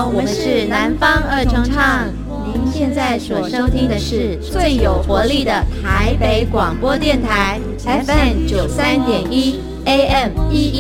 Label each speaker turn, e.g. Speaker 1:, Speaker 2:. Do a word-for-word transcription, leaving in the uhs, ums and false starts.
Speaker 1: 我们是南方二重唱。您现在所收听的是最有活力的台北广播电台 F M 九三点一 A M 一一。